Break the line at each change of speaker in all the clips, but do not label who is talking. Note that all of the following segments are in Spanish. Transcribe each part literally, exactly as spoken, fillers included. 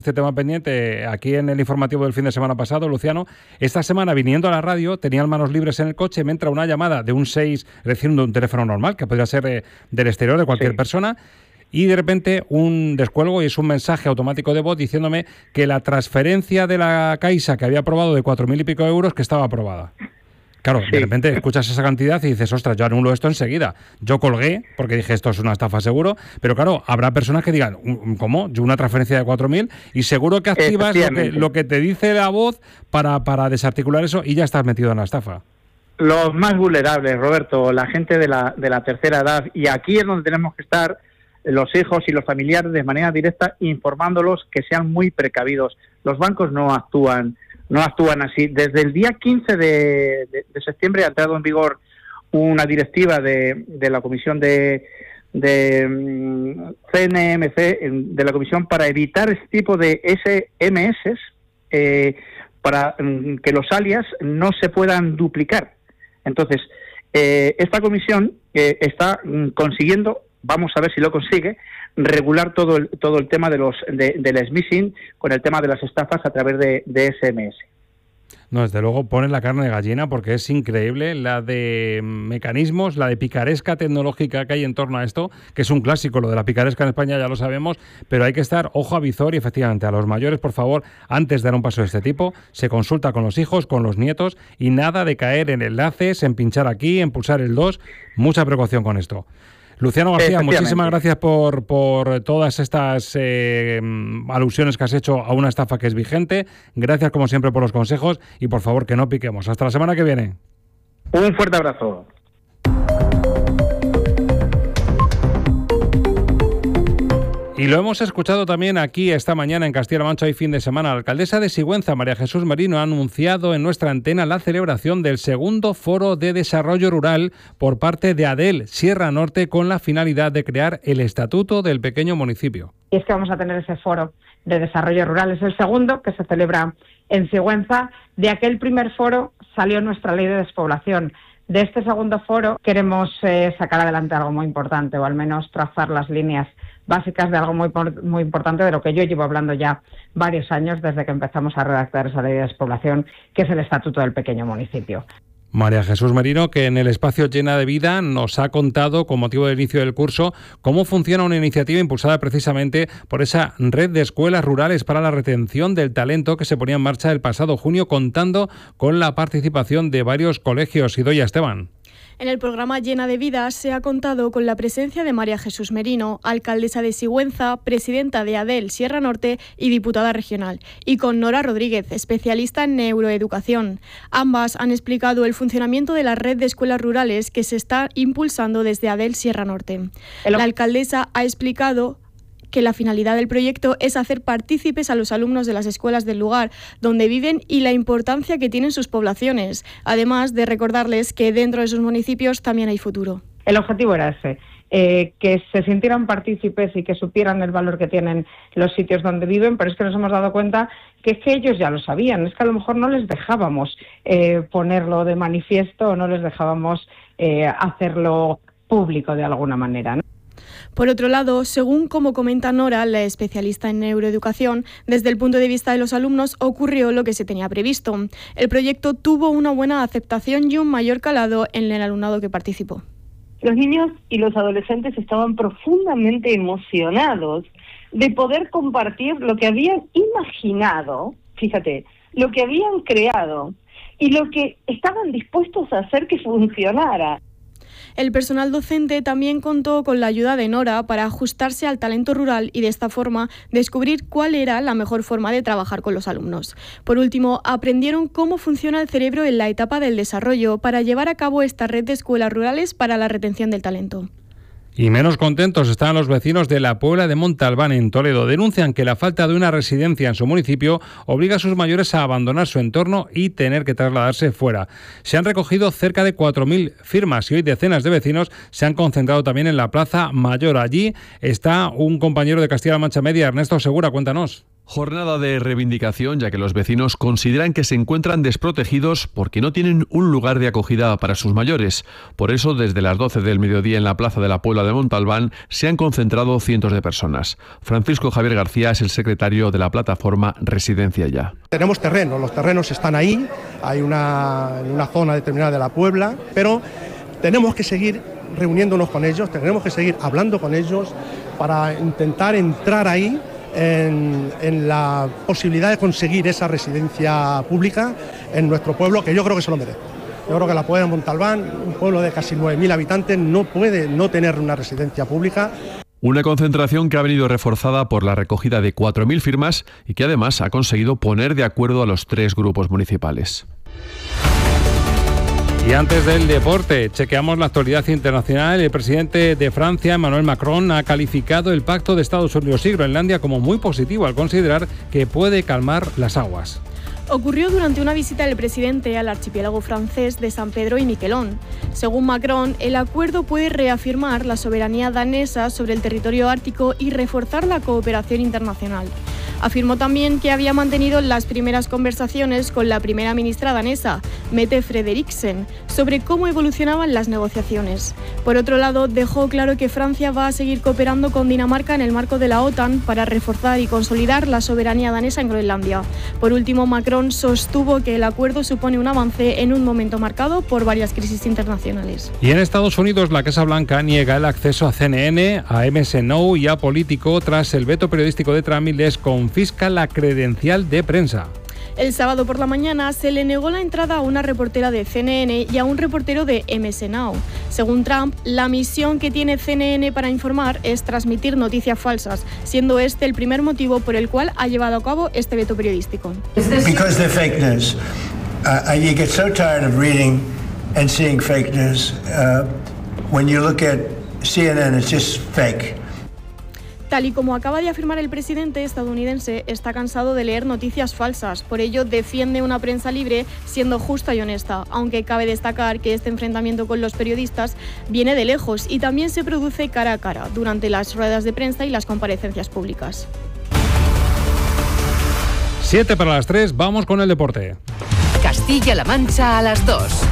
Este tema pendiente aquí en el informativo del fin de semana pasado, Luciano. Esta semana, viniendo a la radio, tenía manos libres en el coche, me entra una llamada de un seis, es decir, de un teléfono normal, que podría ser eh, del exterior de cualquier sí. persona, y de repente un descuelgo y es un mensaje automático de voz diciéndome que la transferencia de la Caixa que había aprobado de cuatro mil y pico euros, que estaba aprobada. Claro, sí. de repente escuchas esa cantidad y dices, ostras, yo anulo esto enseguida. Yo colgué, porque dije, esto es una estafa seguro, pero claro, habrá personas que digan, ¿cómo? Yo una transferencia de cuatro mil y seguro que activas lo que, lo que te dice la voz para, para desarticular eso y ya estás metido en la estafa.
Los más vulnerables, Roberto, la gente de la, de la tercera edad, y aquí es donde tenemos que estar los hijos y los familiares de manera directa informándolos que sean muy precavidos. Los bancos no actúan no actúan así. Desde el día quince de, de, de septiembre ha entrado en vigor una directiva de, de la Comisión de, de um, C N M C, de la Comisión para evitar este tipo de S M S, eh, para um, que los alias no se puedan duplicar. Entonces, eh, esta comisión eh, está um, consiguiendo, vamos a ver si lo consigue, regular todo el todo el tema de los de, del smishing con el tema de las estafas a través de, de S M S.
No, desde luego pone la carne de gallina porque es increíble la de mecanismos, la de picaresca tecnológica que hay en torno a esto, que es un clásico, lo de la picaresca en España ya lo sabemos, pero hay que estar ojo a visor y efectivamente a los mayores, por favor, antes de dar un paso de este tipo, se consulta con los hijos, con los nietos y nada de caer en enlaces, en pinchar aquí, en pulsar el dos, mucha precaución con esto. Luciano García, muchísimas gracias por, por todas estas eh, alusiones que has hecho a una estafa que es vigente. Gracias, como siempre, por los consejos y, por favor, que no piquemos. Hasta la semana que viene.
Un fuerte abrazo.
Y lo hemos escuchado también aquí esta mañana en Castilla-La Mancha y fin de semana. La alcaldesa de Sigüenza, María Jesús Merino, ha anunciado en nuestra antena la celebración del segundo Foro de Desarrollo Rural por parte de ADEL Sierra Norte con la finalidad de crear el Estatuto del Pequeño Municipio.
Y es que vamos a tener ese Foro de Desarrollo Rural. Es el segundo que se celebra en Sigüenza. De aquel primer foro salió nuestra ley de despoblación. De este segundo foro queremos eh, sacar adelante algo muy importante, o al menos trazar las líneas básicas de algo muy muy importante, de lo que yo llevo hablando ya varios años desde que empezamos a redactar esa ley de despoblación, que es el Estatuto del Pequeño Municipio.
María Jesús Merino, que en el espacio Llena de Vida nos ha contado, con motivo del inicio del curso, cómo funciona una iniciativa impulsada precisamente por esa red de escuelas rurales para la retención del talento que se ponía en marcha el pasado junio, contando con la participación de varios colegios. Idoia Esteban.
En el programa Llena de Vida se ha contado con la presencia de María Jesús Merino, alcaldesa de Sigüenza, presidenta de ADEL Sierra Norte y diputada regional, y con Nora Rodríguez, especialista en neuroeducación. Ambas han explicado el funcionamiento de la red de escuelas rurales que se está impulsando desde ADEL Sierra Norte. La alcaldesa ha explicado que la finalidad del proyecto es hacer partícipes a los alumnos de las escuelas del lugar donde viven y la importancia que tienen sus poblaciones, además de recordarles que dentro de sus municipios también hay futuro.
El objetivo era ese, eh, que se sintieran partícipes y que supieran el valor que tienen los sitios donde viven, pero es que nos hemos dado cuenta que es que ellos ya lo sabían, es que a lo mejor no les dejábamos eh, ponerlo de manifiesto o no les dejábamos eh, hacerlo público de alguna manera, ¿no?
Por otro lado, según como comenta Nora, la especialista en neuroeducación, desde el punto de vista de los alumnos ocurrió lo que se tenía previsto. El proyecto tuvo una buena aceptación y un mayor calado en el alumnado que participó.
Los niños y los adolescentes estaban profundamente emocionados de poder compartir lo que habían imaginado, fíjate, lo que habían creado y lo que estaban dispuestos a hacer que funcionara.
El personal docente también contó con la ayuda de Nora para ajustarse al talento rural y de esta forma descubrir cuál era la mejor forma de trabajar con los alumnos. Por último, aprendieron cómo funciona el cerebro en la etapa del desarrollo para llevar a cabo esta red de escuelas rurales para la retención del talento.
Y menos contentos están los vecinos de la Puebla de Montalbán, en Toledo. Denuncian que la falta de una residencia en su municipio obliga a sus mayores a abandonar su entorno y tener que trasladarse fuera. Se han recogido cerca de cuatro mil firmas y hoy decenas de vecinos se han concentrado también en la Plaza Mayor. Allí está un compañero de Castilla-La Mancha Media, Ernesto Segura, cuéntanos.
Jornada de reivindicación, ya que los vecinos consideran que se encuentran desprotegidos porque no tienen un lugar de acogida para sus mayores. Por eso, desde las doce del mediodía en la Plaza de la Puebla de Montalbán se han concentrado cientos de personas. Francisco Javier García es el secretario de la plataforma Residencia Ya.
Tenemos terrenos, los terrenos están ahí, hay una, una zona determinada de la Puebla, pero tenemos que seguir reuniéndonos con ellos, tenemos que seguir hablando con ellos para intentar entrar ahí En, en la posibilidad de conseguir esa residencia pública en nuestro pueblo, que yo creo que se lo merece. Yo creo que la Puebla de Montalbán, un pueblo de casi nueve mil habitantes, no puede no tener una residencia pública.
Una concentración que ha venido reforzada por la recogida de cuatro mil firmas y que además ha conseguido poner de acuerdo a los tres grupos municipales.
Y antes del deporte, chequeamos la actualidad internacional. El presidente de Francia, Emmanuel Macron, ha calificado el pacto de Estados Unidos y Groenlandia como muy positivo al considerar que puede calmar las aguas.
Ocurrió durante una visita del presidente al archipiélago francés de San Pedro y Miquelón. Según Macron, el acuerdo puede reafirmar la soberanía danesa sobre el territorio ártico y reforzar la cooperación internacional. Afirmó también que había mantenido las primeras conversaciones con la primera ministra danesa, Mette Frederiksen, sobre cómo evolucionaban las negociaciones. Por otro lado, dejó claro que Francia va a seguir cooperando con Dinamarca en el marco de la OTAN para reforzar y consolidar la soberanía danesa en Groenlandia. Por último, Macron sostuvo que el acuerdo supone un avance en un momento marcado por varias crisis internacionales.
Y en Estados Unidos, la Casa Blanca niega el acceso a C N N, a M S N O y a Político tras el veto periodístico de Trump y les confisca la credencial de prensa.
El sábado por la mañana se le negó la entrada a una reportera de C N N y a un reportero de M S N O. Según Trump, la misión que tiene C N N para informar es transmitir noticias falsas, siendo este el primer motivo por el cual ha llevado a cabo este veto periodístico.
Because they're fake news. Uh, you get so tired of reading and seeing fake news. Uh, when you look at C N N, it's just fake.
Tal y como acaba de afirmar el presidente estadounidense, está cansado de leer noticias falsas. Por ello, defiende una prensa libre siendo justa y honesta, aunque cabe destacar que este enfrentamiento con los periodistas viene de lejos y también se produce cara a cara durante las ruedas de prensa y las comparecencias públicas.
Siete para las tres, vamos con el deporte.
Castilla-La Mancha a las dos.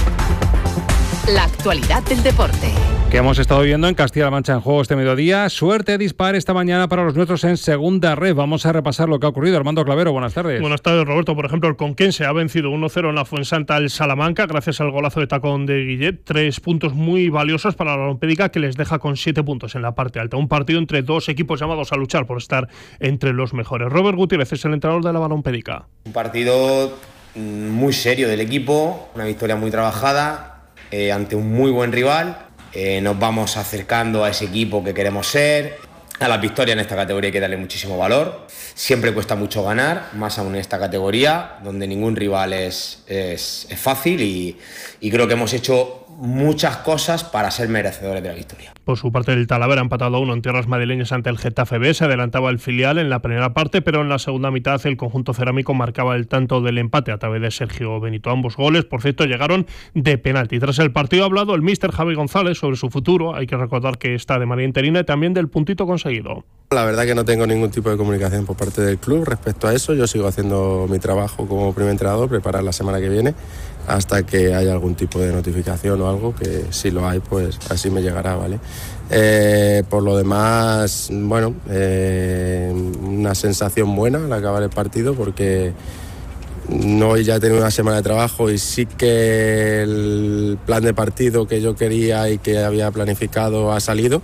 La actualidad del deporte.
Que hemos estado viendo en Castilla-La Mancha en juego este mediodía. Suerte dispar esta mañana para los nuestros en segunda red. Vamos a repasar lo que ha ocurrido. Armando Clavero, buenas tardes.
Buenas tardes, Roberto. Por ejemplo, el Conquense ha vencido uno cero en la Fuensanta al Salamanca gracias al golazo de tacón de Guillet. Tres puntos muy valiosos para la Balompédica, que les deja con siete puntos en la parte alta. Un partido entre dos equipos llamados a luchar por estar entre los mejores. Robert Gutiérrez es el entrenador de la Balompédica.
Un partido muy serio del equipo, una victoria muy trabajada eh, ante un muy buen rival. Eh, nos vamos acercando a ese equipo que queremos ser. A las victorias en esta categoría hay que darle muchísimo valor. Siempre cuesta mucho ganar, más aún en esta categoría, donde ningún rival es, es, es fácil y, y creo que hemos hecho muchas cosas para ser merecedores de la victoria.
Por su parte, el Talavera ha empatado a uno en tierras madrileñas ante el Getafe B. Se adelantaba el filial en la primera parte, pero en la segunda mitad el conjunto cerámico marcaba el tanto del empate a través de Sergio Benito. Ambos goles, por cierto, llegaron de penalti. Tras el partido ha hablado el míster Javi González sobre su futuro. Hay que recordar que está de manera interina y también del puntito conseguido.
La verdad que no tengo ningún tipo de comunicación por parte del club respecto a eso. Yo sigo haciendo mi trabajo como primer entrenador, preparar la semana que viene hasta que haya algún tipo de notificación o algo, que si lo hay, pues así me llegará, ¿vale? Eh, por lo demás, bueno, eh, una sensación buena al acabar el partido, porque hoy ya he tenido una semana de trabajo y sí que el plan de partido que yo quería y que había planificado ha salido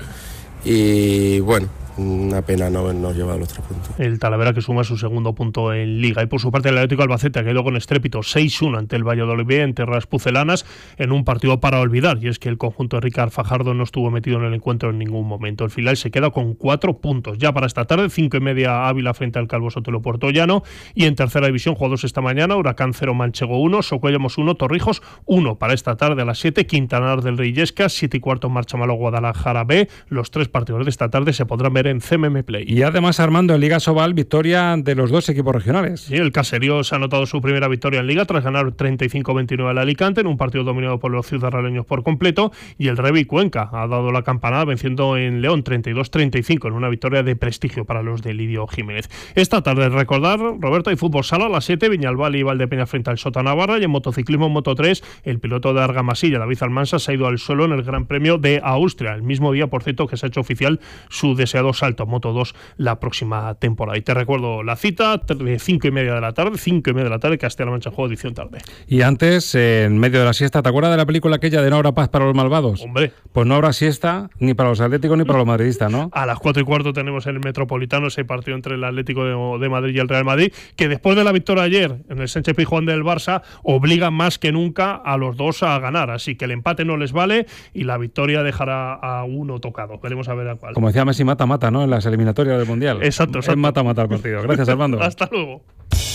y bueno, una pena no habernos llevado los tres puntos.
El Talavera que suma su segundo punto en Liga. Y por su parte el Atlético Albacete ha quedado con estrépito seis uno ante el Valladolid en tierras pucelanas en un partido para olvidar. Y es que el conjunto de Ricard Fajardo no estuvo metido en el encuentro en ningún momento. El filial se queda con cuatro puntos. Ya para esta tarde, cinco y media Ávila frente al Calvo Sotelo Puertollano. Y en tercera división, jugados esta mañana, Huracán cero, Manchego uno, Socuellamos uno, Torrijos uno. Para esta tarde a las siete, Quintanar del Rey Yescas, siete y cuarto, Marcha Malo Guadalajara B. Los tres partidos de esta tarde se podrán ver líder en C M M Play.
Y además, Armando, en Liga Sobal, victoria de los dos equipos regionales.
Sí, el Caserío se ha anotado su primera victoria en Liga tras ganar treinta y cinco veintinueve al Alicante en un partido dominado por los ciudadraleños por completo, y el Revi Cuenca ha dado la campanada venciendo en León treinta y dos treinta y cinco en una victoria de prestigio para los de Lidio Jiménez. Esta tarde, recordar, Roberto, hay fútbol sala a las siete, Viñalbal y Valdepeñas frente al Sota Navarra, y en motociclismo en Moto tres, el piloto de Argamasilla, David Almansa, se ha ido al suelo en el Gran Premio de Austria, el mismo día, por cierto, que se ha hecho oficial su deseado salto a Moto dos la próxima temporada. Y te recuerdo la cita, de cinco y media de la tarde, cinco y media de la tarde, Castilla-La Mancha Juego, edición tarde.
Y antes, en medio de la siesta, ¿te acuerdas de la película aquella de No habrá paz para los malvados?
Hombre.
Pues no habrá siesta ni para los atléticos ni para los madridistas, ¿no?
A las cuatro y cuarto tenemos en el Metropolitano ese partido entre el Atlético de, de Madrid y el Real Madrid, que después de la victoria ayer en el Sánchez Pizjuán del Barça, obliga más que nunca a los dos a ganar. Así que el empate no les vale y la victoria dejará a uno tocado. Veremos a ver a cuál.
Como decía Messi, mata-mata, ¿no? En las eliminatorias del Mundial.
Exacto, exacto.
Es mata-mata el partido. Gracias, Armando.
Hasta luego.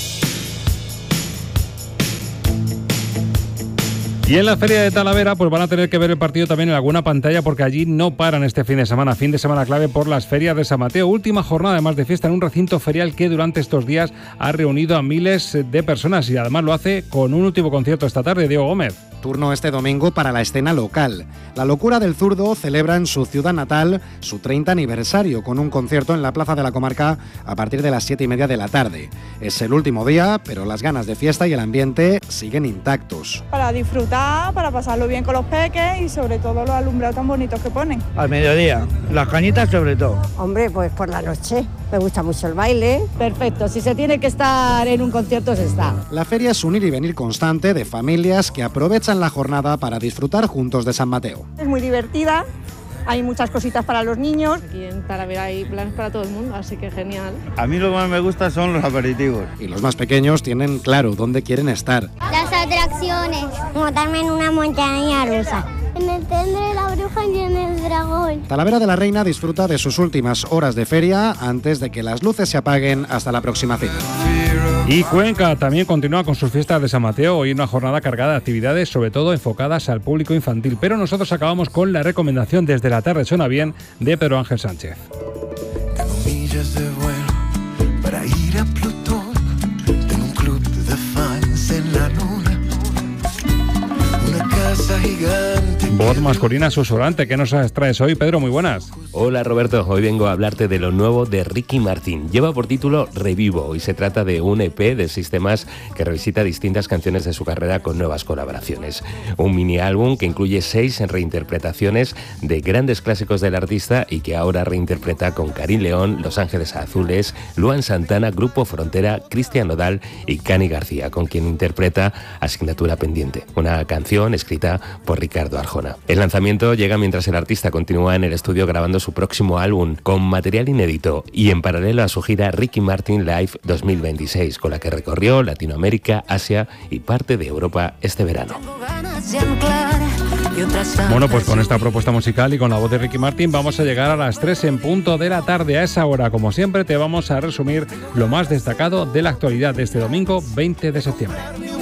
Y en la Feria de Talavera pues van a tener que ver el partido también en alguna pantalla, porque allí no paran este fin de semana, fin de semana clave por las ferias de San Mateo. Última jornada además de fiesta en un recinto ferial que durante estos días ha reunido a miles de personas, y además lo hace con un último concierto esta tarde. Diego Gómez.
Turno este domingo para la escena local. La Locura del Zurdo celebra en su ciudad natal su treinta aniversario con un concierto en la Plaza de la Comarca a partir de las siete y media de la tarde. Es el último día, pero las ganas de fiesta y el ambiente siguen intactos.
Para disfrutar, para pasarlo bien con los peques y sobre todo los alumbrados tan bonitos que ponen.
Al mediodía, las cañitas sobre todo.
Hombre, pues por la noche. Me gusta mucho el baile. Perfecto, si se tiene que estar en un concierto, se está.
La feria es un ir y venir constante de familias que aprovechan la jornada para disfrutar juntos de San Mateo.
Es muy divertida, hay muchas cositas para los niños.
Aquí en Talavera hay planes para todo el mundo, así que genial.
A mí lo que más me gusta son los aperitivos.
Y los más pequeños tienen claro dónde quieren estar.
Las atracciones, montarme en una montaña rusa. En el tren de la bruja y en el dragón.
Talavera de la Reina disfruta de sus últimas horas de feria antes de que las luces se apaguen hasta la próxima cita.
Y Cuenca también continúa con sus fiestas de San Mateo. Hoy una jornada cargada de actividades, sobre todo enfocadas al público infantil. Pero nosotros acabamos con la recomendación desde la tarde suena bien de Pedro Ángel Sánchez.
Tengo millas de vuelo para ir a Plutón. Tengo un club de fans en la luna. Una casa gigante.
Voz masculina susurrante. ¿Qué nos traes hoy, Pedro? Muy buenas.
Hola Roberto, hoy vengo a hablarte de lo nuevo de Ricky Martin. Lleva por título Revivo y se trata de un E P de sistemas que revisita distintas canciones de su carrera con nuevas colaboraciones. Un mini álbum que incluye seis reinterpretaciones de grandes clásicos del artista y que ahora reinterpreta con Karim León, Los Ángeles Azules, Luan Santana, Grupo Frontera, Cristian Nodal y Cani García, con quien interpreta Asignatura Pendiente, una canción escrita por Ricardo Arjona. El lanzamiento llega mientras el artista continúa en el estudio grabando su próximo álbum con material inédito y en paralelo a su gira Ricky Martin Live dos mil veintiséis, con la que recorrió Latinoamérica, Asia y parte de Europa este verano.
Bueno, pues con esta propuesta musical y con la voz de Ricky Martin vamos a llegar a las tres en punto de la tarde. A esa hora, como siempre, te vamos a resumir lo más destacado de la actualidad de este domingo veinte de septiembre.